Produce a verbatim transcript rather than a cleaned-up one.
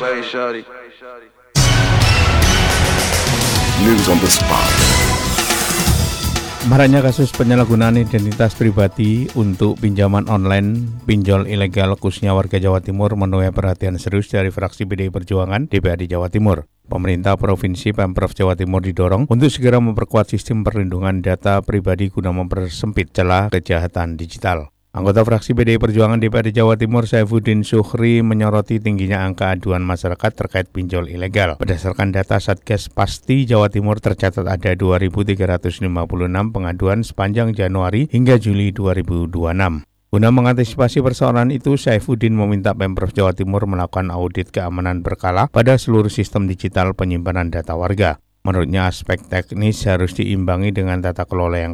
News on the spot. Maraknya kasus penyalahgunaan identitas pribadi untuk pinjaman online pinjol ilegal khususnya warga Jawa Timur menuai perhatian serius dari fraksi B D I Perjuangan D P R D Jawa Timur. Pemerintah Provinsi Pemprov Jawa Timur didorong untuk segera memperkuat sistem perlindungan data pribadi guna mempersempit celah kejahatan digital. Anggota fraksi B D I Perjuangan D P R D Jawa Timur Saifuddin Syuhri menyoroti tingginya angka aduan masyarakat terkait pinjol ilegal. Berdasarkan data Satgas Pasti Jawa Timur tercatat ada dua ribu tiga ratus lima puluh enam pengaduan sepanjang Januari hingga Juli dua ribu dua puluh enam. Guna mengantisipasi persoalan itu, Saifuddin meminta Pemprov Jawa Timur melakukan audit keamanan berkala pada seluruh sistem digital penyimpanan data warga. Menurutnya aspek teknis harus diimbangi dengan tata kelola yang